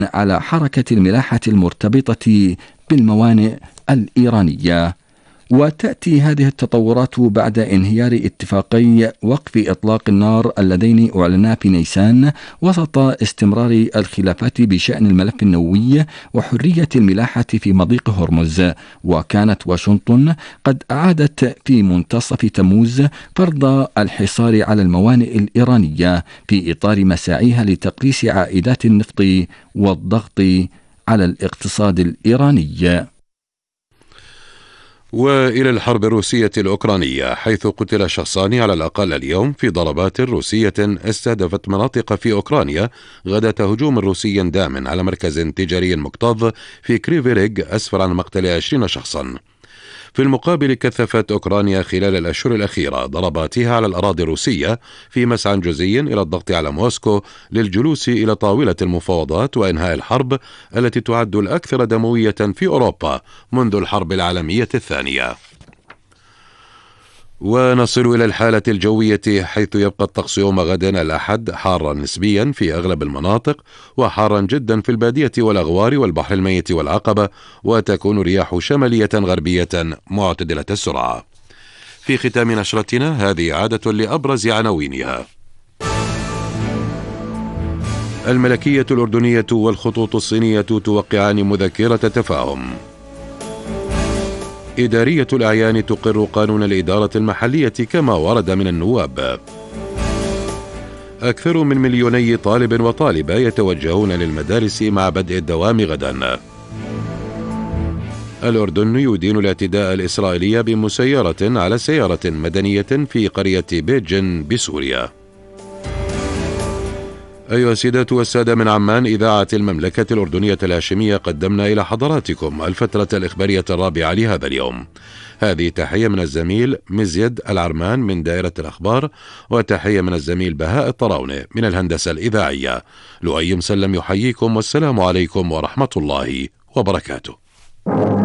على حركة الملاحة المرتبطة بالموانئ الإيرانية. وتأتي هذه التطورات بعد انهيار اتفاقي وقف إطلاق النار اللذين أعلنا في نيسان وسط استمرار الخلافات بشأن الملف النووي وحرية الملاحة في مضيق هرمز. وكانت واشنطن قد أعادت في منتصف تموز فرض الحصار على الموانئ الإيرانية في إطار مساعيها لتقليص عائدات النفط والضغط على الاقتصاد الإيراني. وإلى الحرب الروسية الأوكرانية، حيث قتل شخصان على الأقل اليوم في ضربات روسية استهدفت مناطق في أوكرانيا غداة هجوم روسي دام على مركز تجاري مكتظ في كريفيريغ أسفر عن مقتل 20 شخصا. في المقابل، كثفت أوكرانيا خلال الأشهر الأخيرة ضرباتها على الأراضي الروسية في مسعى جزئي إلى الضغط على موسكو للجلوس إلى طاولة المفاوضات وإنهاء الحرب التي تعد الأكثر دموية في أوروبا منذ الحرب العالمية الثانية. ونصل إلى الحالة الجوية، حيث يبقى الطقس يوم غد الأحد حارا نسبيا في أغلب المناطق وحارا جدا في البادية والأغوار والبحر الميت والعقبة، وتكون رياح شمالية غربية معتدلة السرعة. في ختام نشرتنا هذه عادة لأبرز عناوينها. الملكية الأردنية والخطوط الصينية توقعان مذكرة تفاهم. إدارية الأعيان تقر قانون الإدارة المحلية كما ورد من النواب. أكثر من 2,000,000 طالب وطالبة يتوجهون للمدارس مع بدء الدوام غدا. الأردن يدين الاعتداء الإسرائيلي بمسيرة على سيارة مدنية في قرية بيجن بسوريا. أيها السيدات والسادة، من عمان إذاعة المملكة الأردنية الهاشمية قدمنا إلى حضراتكم الفترة الإخبارية الرابعة لهذا اليوم. هذه تحية من الزميل مزيد العرمان من دائرة الأخبار، وتحية من الزميل بهاء الطراونة من الهندسة الإذاعية. لؤي مسلم يحييكم، والسلام عليكم ورحمة الله وبركاته.